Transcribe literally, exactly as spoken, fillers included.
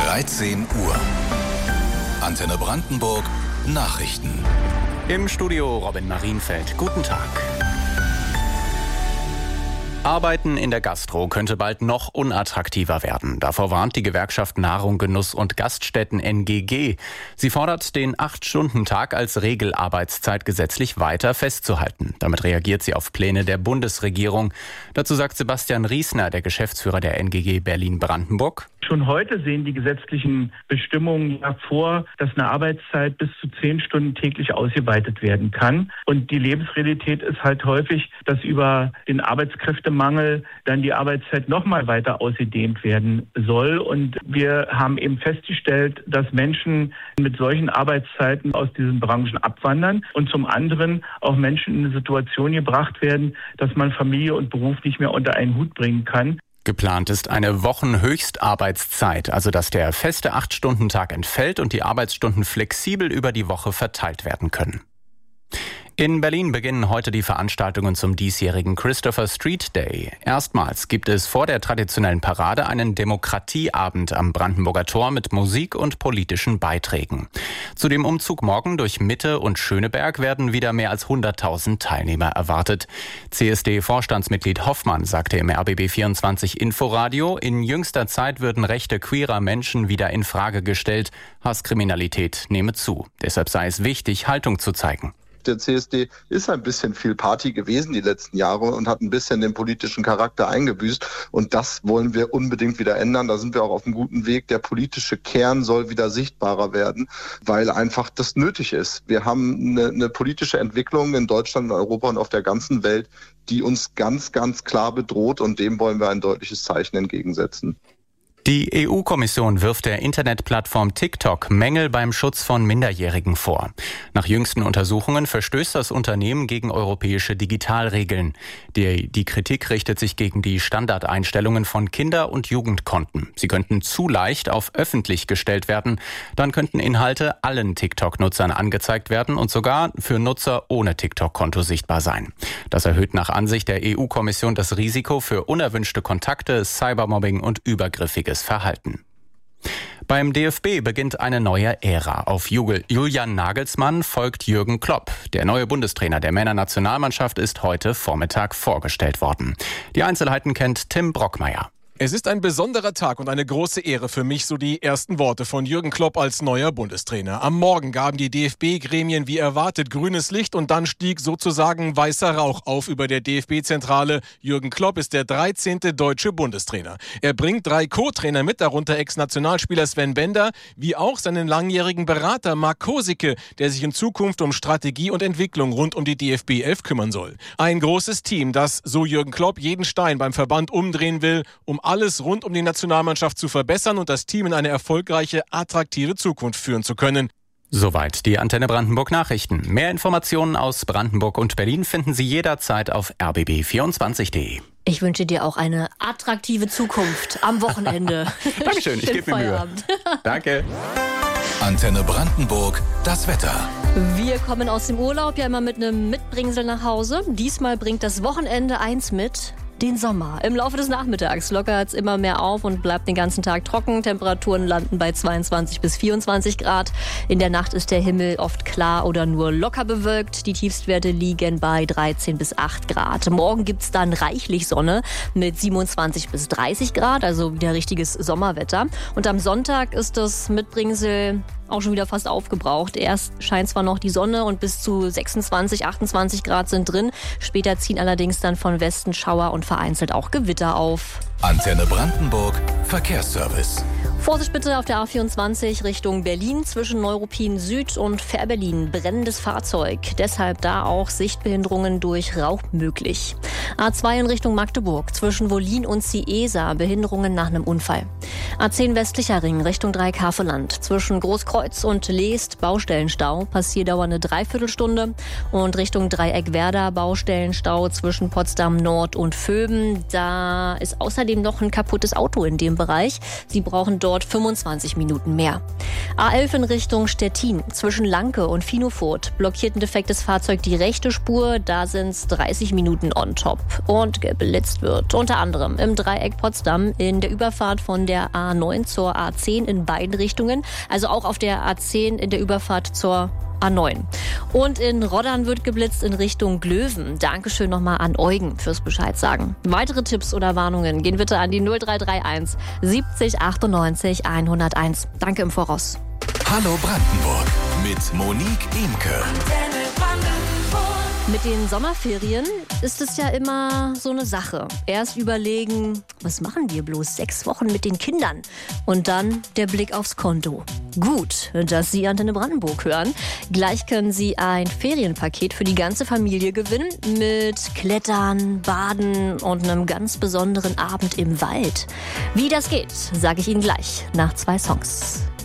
dreizehn Uhr. Antenne Brandenburg Nachrichten. Im Studio Robin Marienfeld. Guten Tag. Arbeiten in der Gastro könnte bald noch unattraktiver werden. Davor warnt die Gewerkschaft Nahrung, Genuss und Gaststätten N G G. Sie fordert, den acht-Stunden-Tag als Regelarbeitszeit gesetzlich weiter festzuhalten. Damit reagiert sie auf Pläne der Bundesregierung. Dazu sagt Sebastian Riesner, der Geschäftsführer der N G G Berlin-Brandenburg. Schon heute sehen die gesetzlichen Bestimmungen ja vor, dass eine Arbeitszeit bis zu zehn Stunden täglich ausgeweitet werden kann. Und die Lebensrealität ist halt häufig, dass über den Arbeitskräftemangel dann die Arbeitszeit noch mal weiter ausgedehnt werden soll. Und wir haben eben festgestellt, dass Menschen mit solchen Arbeitszeiten aus diesen Branchen abwandern und zum anderen auch Menschen in eine Situation gebracht werden, dass man Familie und Beruf nicht mehr unter einen Hut bringen kann. Geplant ist eine Wochenhöchstarbeitszeit, also dass der feste acht-Stunden-Tag entfällt und die Arbeitsstunden flexibel über die Woche verteilt werden können. In Berlin beginnen heute die Veranstaltungen zum diesjährigen Christopher Street Day. Erstmals gibt es vor der traditionellen Parade einen Demokratieabend am Brandenburger Tor mit Musik und politischen Beiträgen. Zu dem Umzug morgen durch Mitte und Schöneberg werden wieder mehr als hunderttausend Teilnehmer erwartet. C S D-Vorstandsmitglied Hoffmann sagte im R B B vierundzwanzig Inforadio, in jüngster Zeit würden Rechte queerer Menschen wieder in Frage gestellt. Hasskriminalität nehme zu. Deshalb sei es wichtig, Haltung zu zeigen. Der C S D ist ein bisschen viel Party gewesen die letzten Jahre und hat ein bisschen den politischen Charakter eingebüßt. Und das wollen wir unbedingt wieder ändern. Da sind wir auch auf einem guten Weg. Der politische Kern soll wieder sichtbarer werden, weil einfach das nötig ist. Wir haben eine, eine politische Entwicklung in Deutschland, in Europa und auf der ganzen Welt, die uns ganz, ganz klar bedroht. Und dem wollen wir ein deutliches Zeichen entgegensetzen. Die E U-Kommission wirft der Internetplattform TikTok Mängel beim Schutz von Minderjährigen vor. Nach jüngsten Untersuchungen verstößt das Unternehmen gegen europäische Digitalregeln. Die, die Kritik richtet sich gegen die Standardeinstellungen von Kinder- und Jugendkonten. Sie könnten zu leicht auf öffentlich gestellt werden. Dann könnten Inhalte allen TikTok-Nutzern angezeigt werden und sogar für Nutzer ohne TikTok-Konto sichtbar sein. Das erhöht nach Ansicht der E U-Kommission das Risiko für unerwünschte Kontakte, Cybermobbing und übergriffiges Verhalten. Beim D F B beginnt eine neue Ära. Auf Julian Nagelsmann folgt Jürgen Klopp. Der neue Bundestrainer der Männernationalmannschaft ist heute Vormittag vorgestellt worden. Die Einzelheiten kennt Tim Brockmeier. Es ist ein besonderer Tag und eine große Ehre für mich, so die ersten Worte von Jürgen Klopp als neuer Bundestrainer. Am Morgen gaben die D F B-Gremien wie erwartet grünes Licht und dann stieg sozusagen weißer Rauch auf über der D F B-Zentrale. Jürgen Klopp ist der dreizehnte deutsche Bundestrainer. Er bringt drei Co-Trainer mit, darunter Ex-Nationalspieler Sven Bender, wie auch seinen langjährigen Berater Marc Kosicke, der sich in Zukunft um Strategie und Entwicklung rund um die D F B elf kümmern soll. Ein großes Team, das, so Jürgen Klopp, jeden Stein beim Verband umdrehen will, um alles rund um die Nationalmannschaft zu verbessern und das Team in eine erfolgreiche, attraktive Zukunft führen zu können. Soweit die Antenne Brandenburg Nachrichten. Mehr Informationen aus Brandenburg und Berlin finden Sie jederzeit auf r b b vierundzwanzig punkt d e. Ich wünsche dir auch eine attraktive Zukunft am Wochenende. Dankeschön, ich gebe mir Mühe. Danke. Antenne Brandenburg, das Wetter. Wir kommen aus dem Urlaub ja immer mit einem Mitbringsel nach Hause. Diesmal bringt das Wochenende eins mit: den Sommer. Im Laufe des Nachmittags lockert es immer mehr auf und bleibt den ganzen Tag trocken. Temperaturen landen bei zweiundzwanzig bis vierundzwanzig Grad. In der Nacht ist der Himmel oft klar oder nur locker bewölkt. Die Tiefstwerte liegen bei dreizehn bis acht Grad. Morgen gibt es dann reichlich Sonne mit siebenundzwanzig bis dreißig Grad, also wieder richtiges Sommerwetter. Und am Sonntag ist das Mitbringsel auch schon wieder fast aufgebraucht. Erst scheint zwar noch die Sonne und bis zu sechsundzwanzig, achtundzwanzig Grad sind drin. Später ziehen allerdings dann von Westen Schauer und vereinzelt auch Gewitter auf. Antenne Brandenburg Verkehrsservice. Vorsicht bitte auf der A vierundzwanzig Richtung Berlin zwischen Neuruppin Süd und Fährberlin. Brennendes Fahrzeug. Deshalb da auch Sichtbehinderungen durch Rauch möglich. A zwei in Richtung Magdeburg zwischen Wollin und Ciesa. Behinderungen nach einem Unfall. A zehn westlicher Ring Richtung Dreikäferland. Zwischen Großkreuz und Leest Baustellenstau. Passierdauer eine Dreiviertelstunde. Und Richtung Dreieck Werder Baustellenstau zwischen Potsdam Nord und Vöben. Da ist außerdem außerdem noch ein kaputtes Auto in dem Bereich. Sie brauchen dort fünfundzwanzig Minuten mehr. A elf in Richtung Stettin. Zwischen Lanke und Finofurt blockiert ein defektes Fahrzeug die rechte Spur. Da sind es dreißig Minuten on top. Und geblitzt wird unter anderem im Dreieck Potsdam in der Überfahrt von der A neun zur A zehn in beiden Richtungen. Also auch auf der A zehn in der Überfahrt zur A neun. Und in Roddern wird geblitzt in Richtung Glöwen. Dankeschön nochmal an Eugen fürs Bescheid sagen. Weitere Tipps oder Warnungen gehen bitte an die null drei drei eins siebzig achtundneunzig hunderteins. Danke im Voraus. Hallo Brandenburg mit Monique Imke. Mit den Sommerferien ist es ja immer so eine Sache. Erst überlegen, was machen wir bloß sechs Wochen mit den Kindern? Und dann der Blick aufs Konto. Gut, dass Sie Antenne Brandenburg hören. Gleich können Sie ein Ferienpaket für die ganze Familie gewinnen mit Klettern, Baden und einem ganz besonderen Abend im Wald. Wie das geht, sage ich Ihnen gleich nach zwei Songs.